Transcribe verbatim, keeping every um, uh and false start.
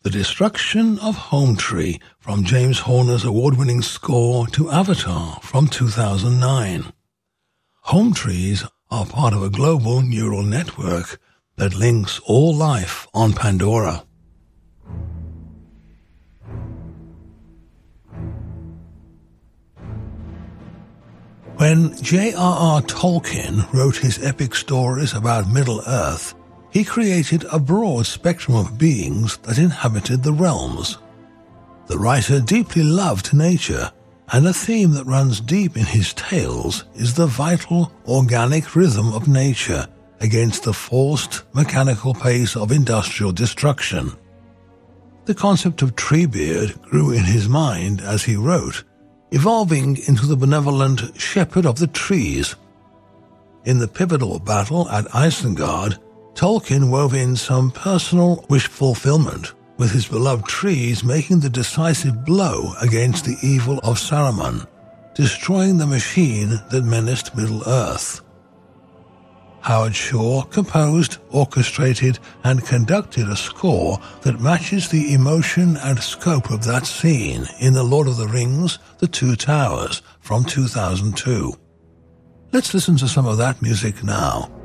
The Destruction of Home Tree from James Horner's award-winning score to Avatar from two thousand nine. Home trees are part of a global neural network that links all life on Pandora. When J R R Tolkien wrote his epic stories about Middle-earth, he created a broad spectrum of beings that inhabited the realms. The writer deeply loved nature, and a theme that runs deep in his tales is the vital, organic rhythm of nature against the forced, mechanical pace of industrial destruction. The concept of Treebeard grew in his mind as he wrote, evolving into the benevolent shepherd of the trees. In the pivotal battle at Isengard, Tolkien wove in some personal wish fulfillment, with his beloved trees making the decisive blow against the evil of Saruman, destroying the machine that menaced Middle-earth. Howard Shore composed, orchestrated, and conducted a score that matches the emotion and scope of that scene in The Lord of the Rings: The Two Towers from two thousand two. Let's listen to some of that music now.